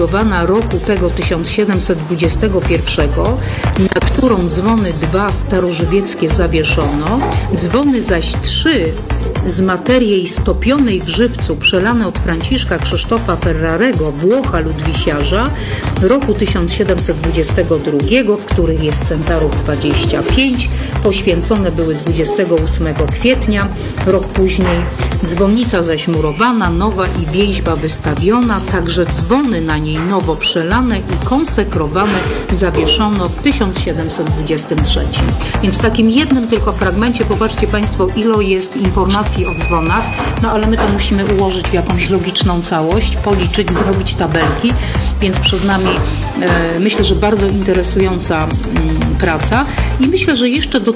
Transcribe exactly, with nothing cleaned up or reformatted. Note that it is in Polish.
wybudowana roku tego tysiąc siedemset dwudziestego pierwszego, na którą dzwony dwa starożywieckie zawieszono, dzwony zaś trzy z materii stopionej w żywcu przelane od Franciszka Krzysztofa Ferrarego, Włocha ludwisiarza, roku tysiąc siedemset dwudziestego drugiego, w których jest Centaurów dwadzieścia pięć, poświęcone były dwudziestego ósmego kwietnia, rok później dzwonnica zaś murowana, nowa i więźba wystawiona, także dzwony na niej nowo przelane i konsekrowane zawieszono w tysiąc siedemset dwudziestym trzecim. Więc w takim jednym tylko fragmencie popatrzcie Państwo, ile jest informacji o dzwonach, no ale my to musimy ułożyć w jakąś logiczną całość, policzyć, zrobić tabelki, więc przed nami e, myślę, że bardzo interesująca m, praca i myślę, że jeszcze do